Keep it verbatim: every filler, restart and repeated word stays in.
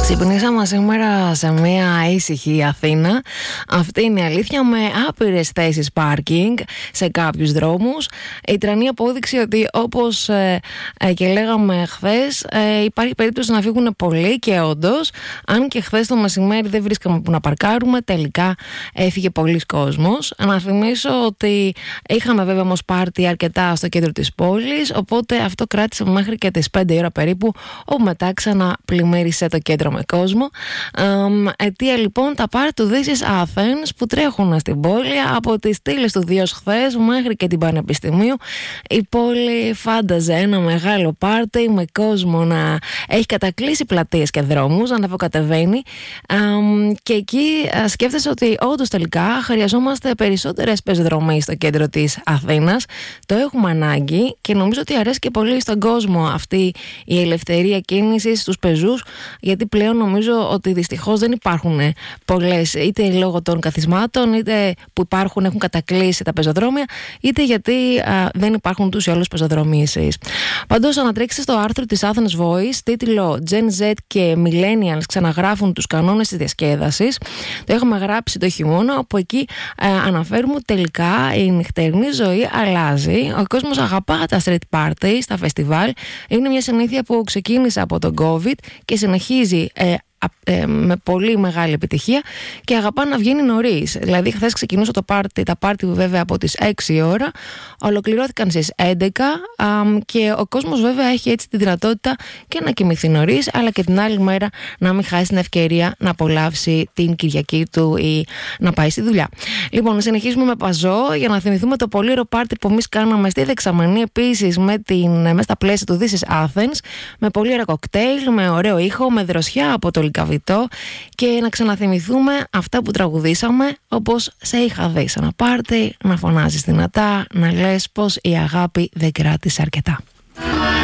Ξυπνήσαμε σήμερα σε μια ήσυχη Αθήνα. Αυτή είναι η αλήθεια, με άπειρες θέσεις πάρκινγκ σε κάποιους δρόμους. Η τρανή απόδειξη ότι, όπως ε, ε, και λέγαμε χθες, ε, υπάρχει περίπτωση να φύγουν πολλοί, και όντως, αν και χθες το μεσημέρι δεν βρίσκαμε που να παρκάρουμε, τελικά έφυγε πολλοί κόσμος. Να θυμίσω ότι είχαμε βέβαια όμως πάρτι αρκετά στο κέντρο της πόλης, οπότε αυτό κράτησε μέχρι και τις πέντε η ώρα περίπου, όπου μετά ξαναπλημμύρισε το κέντρο με κόσμο. Um, αιτία λοιπόν τα πάρτι του This is Athens που τρέχουν στην πόλη από τις στήλες του Διός χθες μέχρι και την Πανεπιστημίου. Η πόλη φάνταζε ένα μεγάλο πάρτι με κόσμο να έχει κατακλείσει πλατείες και δρόμους, να ανεβοκατεβαίνει, um, και εκεί uh, σκέφτεσαι ότι όντως τελικά χρειαζόμαστε περισσότερες πεζοδρομίες στο κέντρο της Αθήνας. Το έχουμε ανάγκη και νομίζω ότι αρέσει και πολύ στον κόσμο αυτή η ελευθερία κίνησης στους πεζούς, γιατί πλέον νομίζω ότι δυστυχώς δεν υπάρχουν πολλές, είτε λόγω των καθισμάτων, είτε που υπάρχουν έχουν κατακλείσει τα πεζοδρόμια, είτε γιατί α, δεν υπάρχουν τους ή όλους πεζοδρομήσεις. Παντός, ανατρέξτε στο άρθρο της Athens Voice, τίτλο Gen Z και Millennials ξαναγράφουν τους κανόνες της διασκέδασης. Το έχουμε γράψει το χειμώνα, όπου εκεί α, αναφέρουμε τελικά η νυχτερινή ζωή αλλάζει. Ο κόσμος αγαπά τα street parties, τα φεστιβάλ. Είναι μια συνήθεια που ξεκίνησε από τον COVID και συνεχίζει ε, ε, με πολύ μεγάλη επιτυχία, και αγαπά να βγαίνει νωρίς. Δηλαδή, χθες ξεκινούσε το πάρτι, τα πάρτι βέβαια από τις έξι η ώρα, ολοκληρώθηκαν στις έντεκα, α, και ο κόσμος βέβαια έχει έτσι τη δυνατότητα και να κοιμηθεί νωρίς, αλλά και την άλλη μέρα να μην χάσει την ευκαιρία να απολαύσει την Κυριακή του ή να πάει στη δουλειά. Λοιπόν, συνεχίζουμε με Παζό για να θυμηθούμε το πολύ ωραίο πάρτι που εμείς κάναμε στη Δεξαμενή, επίσης με, με στα πλαίσια του This is Athens, με πολύ ωραία κοκτέιλ, με ωραίο ήχο, με δροσιά από το Λυκαβητό, και να ξαναθυμηθούμε αυτά που τραγουδήσαμε, όπως σε είχα δει σε ένα πάρτι, να φωνάζεις δυνατά, να λες πως η αγάπη δεν κράτησε αρκετά.